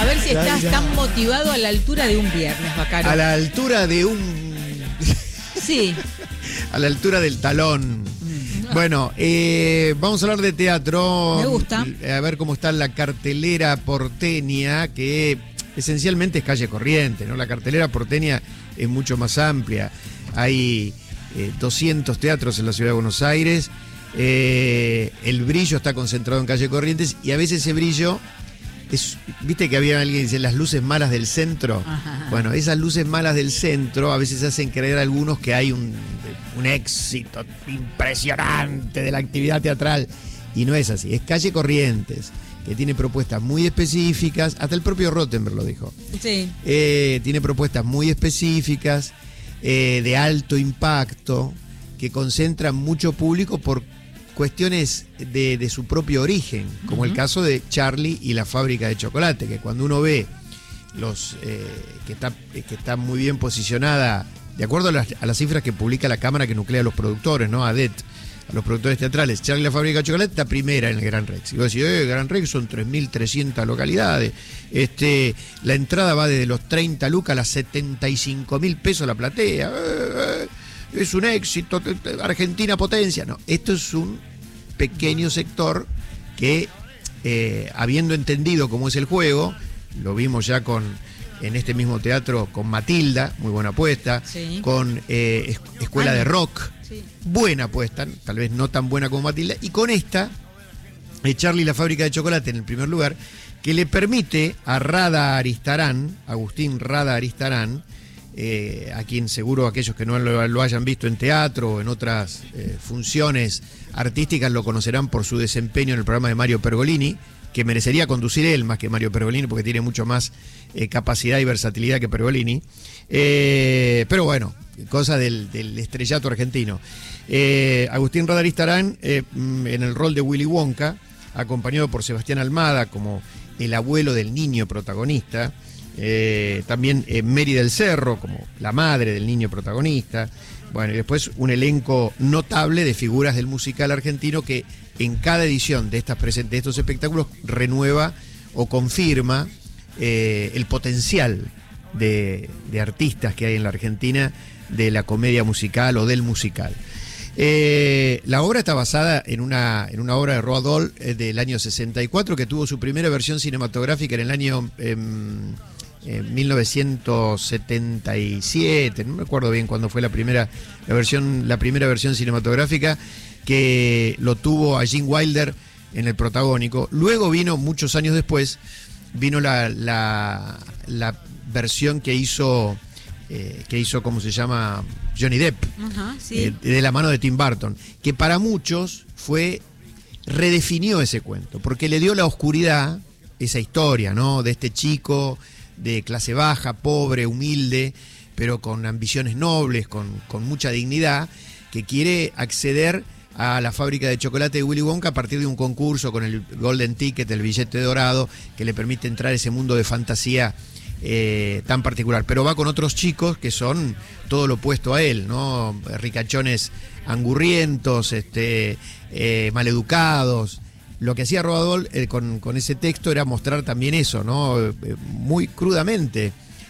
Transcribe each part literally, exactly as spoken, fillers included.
A ver si estás tan motivado a la altura de un viernes, Bacaro. A la altura de un... Sí. A la altura del talón. Bueno, eh, vamos a hablar de teatro. Me gusta. A ver cómo está la cartelera porteña, que esencialmente es calle corriente, ¿no? La cartelera porteña es mucho más amplia. Hay eh, doscientos teatros en la ciudad de Buenos Aires. Eh, el brillo está concentrado en calle Corrientes y a veces ese brillo es, viste que había alguien que dice las luces malas del centro. Ajá. Bueno, esas luces malas del centro a veces hacen creer a algunos que hay un, un éxito impresionante de la actividad teatral y no es así. Es calle Corrientes, que tiene propuestas muy específicas, hasta el propio Rottenberg lo dijo. Sí. Eh, tiene propuestas muy específicas, eh, de alto impacto, que concentran mucho público por cuestiones de, de su propio origen, como uh-huh. el caso de Charlie y la fábrica de chocolate, que cuando uno ve los eh, que está que está muy bien posicionada, de acuerdo a las, a las cifras que publica la cámara que nuclea a los productores, ¿no? A D E T, a los productores teatrales, Charlie y la fábrica de chocolate está primera en el Gran Rex. Y vos decís, eh, Gran Rex son tres mil trescientas localidades, este, la entrada va desde los treinta lucas a las setenta y cinco mil pesos la platea, eh, eh. Es un éxito, Argentina potencia. No, esto es un pequeño sector que, eh, habiendo entendido cómo es el juego, lo vimos ya con en este mismo teatro con Matilda, muy buena apuesta, sí. con eh, Escuela Ay, de Rock, sí. buena apuesta, tal vez no tan buena como Matilda, y con esta, eh, Charlie y la fábrica de chocolate en el primer lugar, que le permite a Rada Aristarán, Agustín Rada Aristarán, Eh, a quien seguro aquellos que no lo, lo hayan visto en teatro o en otras eh, funciones artísticas lo conocerán por su desempeño en el programa de Mario Pergolini, que merecería conducir él más que Mario Pergolini porque tiene mucho más eh, capacidad y versatilidad que Pergolini, eh, pero bueno, cosa del, del estrellato argentino. eh, Agustín Rada Aristarán eh, en el rol de Willy Wonka, acompañado por Sebastián Almada como el abuelo del niño protagonista. Eh, también eh, Mary del Cerro como la madre del niño protagonista. Bueno, y después un elenco notable de figuras del musical argentino que en cada edición de, estas presen- de estos espectáculos renueva o confirma eh, el potencial de, de artistas que hay en la Argentina de la comedia musical o del musical. Eh, la obra está basada en una, en una obra de Roald Dahl eh, del año sesenta y cuatro que tuvo su primera versión cinematográfica en el año eh, eh, mil novecientos setenta y siete, no me acuerdo bien cuándo fue la primera, la versión, la primera versión cinematográfica, que lo tuvo a Gene Wilder en el protagónico. Luego vino, muchos años después, vino la, la, la versión que hizo... Eh, que hizo, ¿cómo se llama? Johnny Depp, uh-huh, sí. eh, de la mano de Tim Burton, que para muchos fue, redefinió ese cuento, porque le dio la oscuridad, esa historia, ¿no? De este chico de clase baja, pobre, humilde, pero con ambiciones nobles, con, con mucha dignidad, que quiere acceder a la fábrica de chocolate de Willy Wonka a partir de un concurso con el Golden Ticket, el billete dorado, que le permite entrar a ese mundo de fantasía Eh, tan particular, pero va con otros chicos que son todo lo opuesto a él, ¿no? Ricachones angurrientos, este, eh, maleducados. Lo que hacía Roald Dahl eh, con, con ese texto era mostrar también eso, ¿no? Eh, muy crudamente.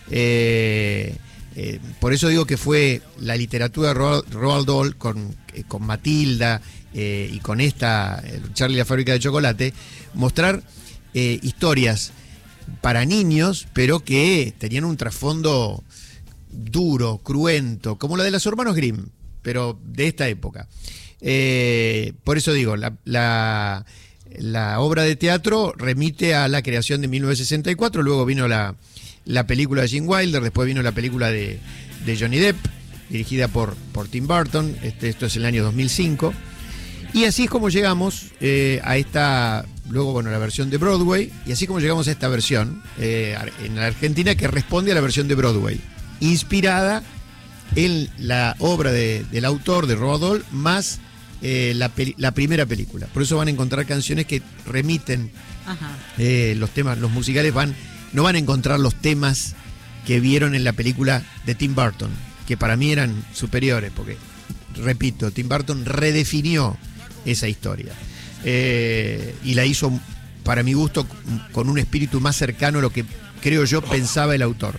Eh, eh, por eso digo que fue la literatura de Roald, Roald Dahl con, eh, con Matilda eh, y con esta, Charlie y la fábrica de chocolate, mostrar eh, historias para niños, pero que tenían un trasfondo duro, cruento, como la de los hermanos Grimm, pero de esta época. Eh, por eso digo, la, la, la obra de teatro remite a la creación de mil novecientos sesenta y cuatro, luego vino la, la película de Gene Wilder, después vino la película de, de Johnny Depp, dirigida por, por Tim Burton, este, esto es el año dos mil cinco, y así es como llegamos eh, a esta... Luego, bueno, la versión de Broadway, y así como llegamos a esta versión eh, en la Argentina que responde a la versión de Broadway, inspirada en la obra de, del autor de Roald Dahl, más eh, la, peli, la primera película. Por eso van a encontrar canciones que remiten eh, los temas, los musicales van, no van a encontrar los temas que vieron en la película de Tim Burton, que para mí eran superiores, porque, repito, Tim Burton redefinió esa historia. Eh, y la hizo para mi gusto, con un espíritu más cercano a lo que creo yo pensaba el autor.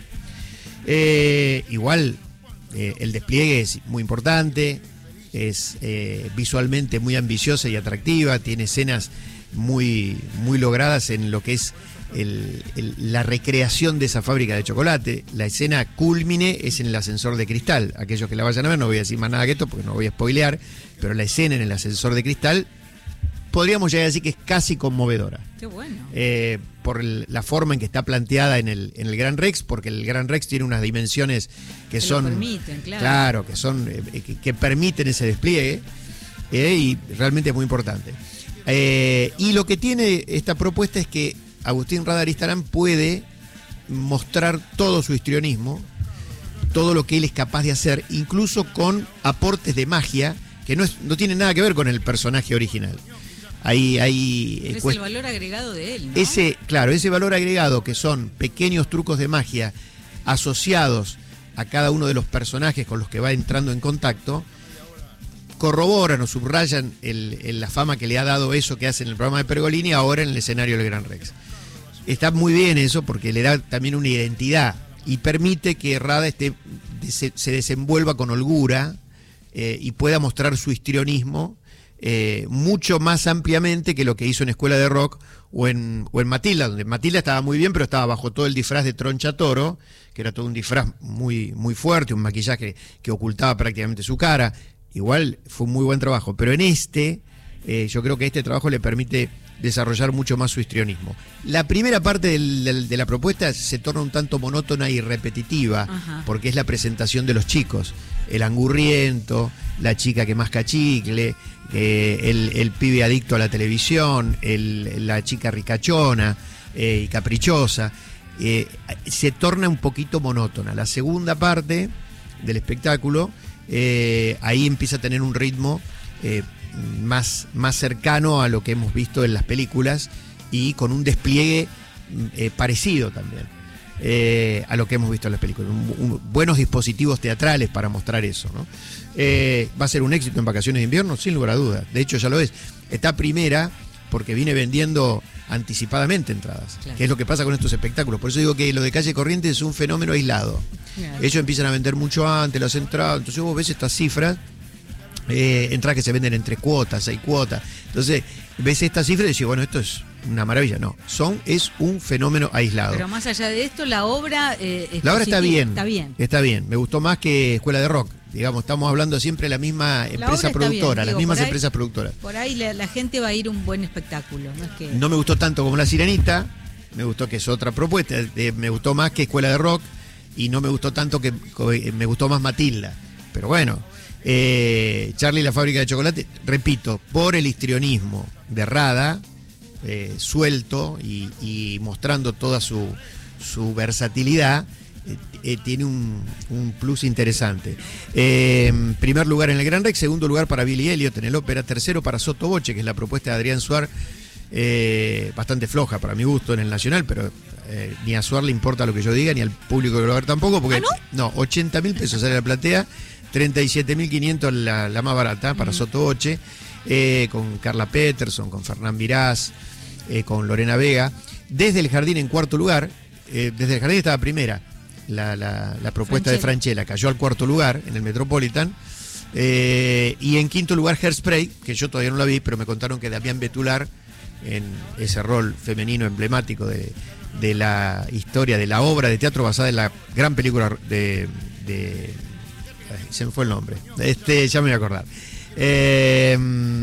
Eh, igual, eh, el despliegue es muy importante, es eh, visualmente muy ambiciosa y atractiva, tiene escenas muy, muy logradas en lo que es el, el, la recreación de esa fábrica de chocolate. La escena cúlmine es en el ascensor de cristal. Aquellos que la vayan a ver, no voy a decir más nada que esto porque no voy a spoilear, pero la escena en el ascensor de cristal podríamos llegar a decir que es casi conmovedora. Qué bueno. Eh, por el, la forma en que está planteada en el, en el Gran Rex, porque el Gran Rex tiene unas dimensiones que, que son... Lo permiten, claro. Claro, que, son, eh, que, que permiten ese despliegue, eh, y realmente es muy importante. Eh, y lo que tiene esta propuesta es que Agustín Rada Aristarán puede mostrar todo su histrionismo, todo lo que él es capaz de hacer, incluso con aportes de magia que no, es, no tienen nada que ver con el personaje original. Hay, hay, es cuest... el valor agregado de él, ¿no? Ese, claro, ese valor agregado que son pequeños trucos de magia asociados a cada uno de los personajes con los que va entrando en contacto, corroboran o subrayan el, el, la fama que le ha dado eso que hace en el programa de Pergolini ahora en el escenario del Gran Rex. Está muy bien eso porque le da también una identidad y permite que Rada esté, se, se desenvuelva con holgura eh, y pueda mostrar su histrionismo Eh, mucho más ampliamente que lo que hizo en Escuela de Rock o en, o en Matilda, donde Matilda estaba muy bien, pero estaba bajo todo el disfraz de Troncha Toro, que era todo un disfraz muy, muy fuerte, un maquillaje que ocultaba prácticamente su cara. Igual fue un muy buen trabajo, pero en este, eh, yo creo que este trabajo le permite desarrollar mucho más su histrionismo. La primera parte del, del, de la propuesta se torna un tanto monótona y repetitiva, Ajá. porque es la presentación de los chicos, el angurriento, la chica que masca chicle, eh, el, el pibe adicto a la televisión, el, la chica ricachona eh, y caprichosa, eh, se torna un poquito monótona. La segunda parte del espectáculo, eh, ahí empieza a tener un ritmo eh, más, más cercano a lo que hemos visto en las películas y con un despliegue eh, parecido también eh, a lo que hemos visto en las películas. Un, un, buenos dispositivos teatrales para mostrar eso, ¿no? Eh, ¿Va a ser un éxito en vacaciones de invierno? Sin lugar a dudas. De hecho ya lo es. Está primera porque viene vendiendo anticipadamente entradas, claro. que es lo que pasa con estos espectáculos. Por eso digo que lo de Calle Corrientes es un fenómeno aislado. Claro. Ellos empiezan a vender mucho antes las entradas, entonces vos ves estas cifras, eh, entradas que se venden en tres cuotas, seis cuotas, entonces ves estas cifras y decís, bueno, esto es una maravilla. No, son es un fenómeno aislado. Pero más allá de esto, la obra eh, es la obra está bien, está bien, está bien. Me gustó más que Escuela de Rock. Digamos, estamos hablando siempre de la misma empresa productora, bien, digo, las mismas ahí, empresas productoras. Por ahí la, la gente va a ir a un buen espectáculo. No, es que... no me gustó tanto como La Sirenita, me gustó que es otra propuesta, eh, me gustó más que Escuela de Rock y no me gustó tanto que me gustó más Matilda. Pero bueno, eh, Charlie y la fábrica de chocolate, repito, por el histrionismo de Rada, eh, suelto y, y mostrando toda su, su versatilidad, Eh, eh, tiene un, un plus interesante. Eh, primer lugar en el Gran Rex, segundo lugar para Billy Elliot en el Ópera, tercero para Sotoboche, que es la propuesta de Adrián Suar, eh, bastante floja para mi gusto en el Nacional, pero eh, ni a Suar le importa lo que yo diga, ni al público que lo va a ver tampoco, porque ¿Ah, no? no, ochenta mil pesos sale la platea, treinta y siete mil quinientos la, la más barata para uh-huh. Sotoboche, eh, con Carla Peterson, con Fernán Virás, eh, con Lorena Vega. Desde el Jardín en cuarto lugar, eh, desde el Jardín estaba primera. La, la, la propuesta Franchella. de Franchella cayó al cuarto lugar en el Metropolitan, eh, y en quinto lugar Hairspray, que yo todavía no la vi, pero me contaron que Damián Betular, en ese rol femenino emblemático de, de la historia, de la obra de teatro basada en la gran película de, de ay, se me fue el nombre, este ya me voy a acordar, eh,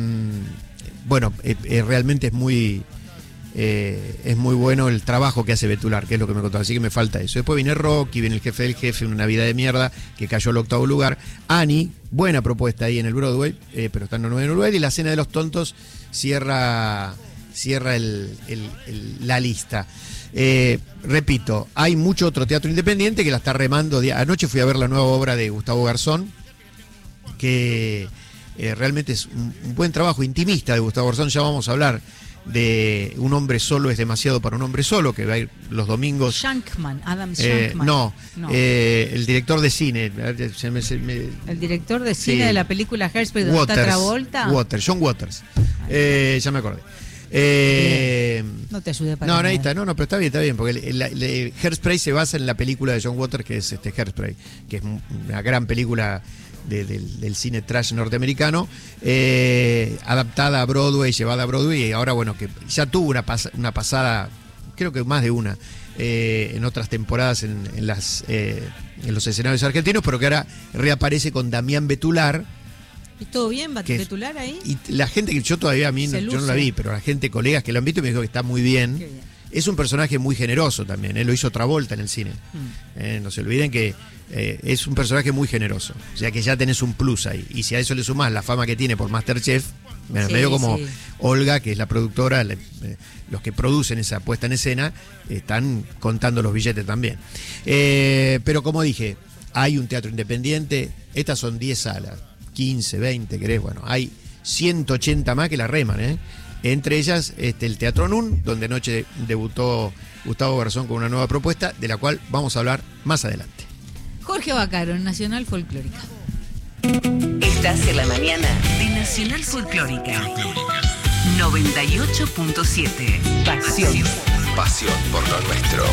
bueno, eh, eh, realmente es muy Eh, es muy bueno el trabajo que hace Betular, que es lo que me contó, así que me falta eso. Después viene Rocky, viene El jefe del jefe, Una vida de mierda, que cayó al octavo lugar. Annie, buena propuesta ahí en el Broadway, eh, pero está en el noveno lugar. Y La cena de los tontos cierra, cierra el, el, el, la lista. Eh, repito, hay mucho otro teatro independiente que la está remando. Anoche fui a ver la nueva obra de Gustavo Garzón, que eh, realmente es un, un buen trabajo intimista de Gustavo Garzón. Ya vamos a hablar de Un hombre solo es demasiado para un hombre solo, que va a ir los domingos. Shankman, Adam eh, Shankman. No, no. Eh, el director de cine. Se me, se me, el director de cine sí. de la película Hairspray, donde está Travolta. Waters, John Waters. Eh, ya me acordé. Eh, no te ayudé para No, no, nada. ahí está, no, no, pero está bien, está bien, porque el, el- el Hairspray se basa en la película de John Waters, que es este Hairspray, que es una gran película de- del, del cine trash norteamericano, eh, adaptada a Broadway, llevada a Broadway, y ahora, bueno, que ya tuvo una, pas- una pasada, creo que más de una, eh, en otras temporadas en, en las, eh, en los escenarios argentinos, pero que ahora reaparece con Damián Betular. ¿Y todo bien, que es- Betular ahí? Y la gente que yo todavía a mí, no- Se yo no luce. la vi, pero la gente, colegas que lo han visto me dijo que está muy bien. Qué bien. Es un personaje muy generoso también, él lo hizo Travolta en el cine. Mm. Eh, no se olviden que eh, es un personaje muy generoso, o sea que ya tenés un plus ahí. Y si a eso le sumás la fama que tiene por Masterchef, bueno, Sí, medio como sí. Olga, que es la productora, le- eh, los que producen esa puesta en escena, están contando los billetes también. Eh, pero como dije, hay un teatro independiente, estas son diez salas, quince, veinte, querés, bueno, hay ciento ochenta más que la reman, ¿eh? Entre ellas este, el Teatro Nun, donde anoche debutó Gustavo Garzón con una nueva propuesta, de la cual vamos a hablar más adelante. Jorge Bacaro, en Nacional Folclórica. Estás en la mañana de Nacional Folclórica. noventa y ocho punto siete. Pasión. Pasión por lo nuestro.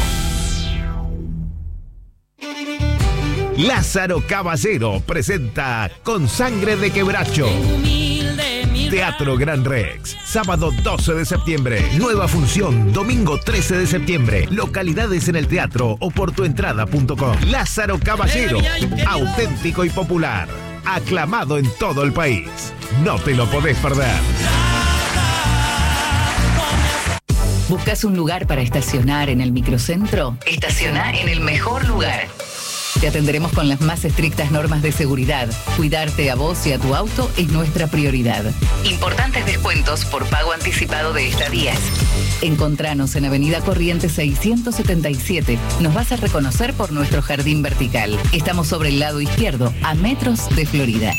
Lázaro Caballero presenta Con Sangre de Quebracho. Teatro Gran Rex, sábado doce de septiembre. Nueva función, domingo trece de septiembre. Localidades en el teatro o por tuentrada punto com. Lázaro Caballero, auténtico y popular. Aclamado en todo el país. No te lo podés perder. ¿Buscas un lugar para estacionar en el microcentro? Estaciona en el mejor lugar. Te atenderemos con las más estrictas normas de seguridad. Cuidarte a vos y a tu auto es nuestra prioridad. Importantes descuentos por pago anticipado de estadías. Encontranos en Avenida Corrientes seiscientos setenta y siete. Nos vas a reconocer por nuestro jardín vertical. Estamos sobre el lado izquierdo, a metros de Florida.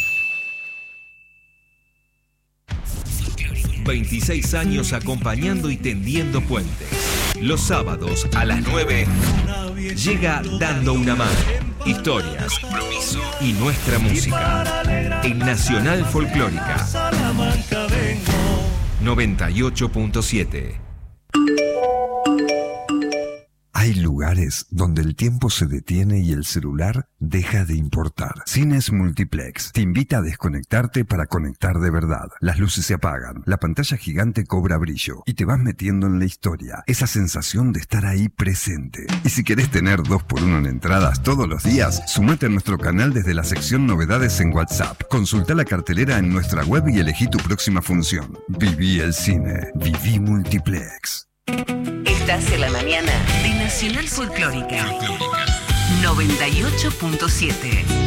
veintiséis años acompañando y tendiendo puentes. Los sábados a las nueve llega Dando una mano. Historias, compromiso y nuestra música. En Nacional Folclórica. noventa y ocho punto siete. Hay lugares donde el tiempo se detiene y el celular deja de importar. Cines Multiplex te invita a desconectarte para conectar de verdad. Las luces se apagan, la pantalla gigante cobra brillo y te vas metiendo en la historia. Esa sensación de estar ahí presente. Y si querés tener dos por uno en entradas todos los días, sumate a nuestro canal desde la sección Novedades en WhatsApp. Consulta la cartelera en nuestra web y elegí tu próxima función. Viví el cine. Viví Multiplex. Estás en la mañana de Nacional Folclórica. noventa y ocho punto siete.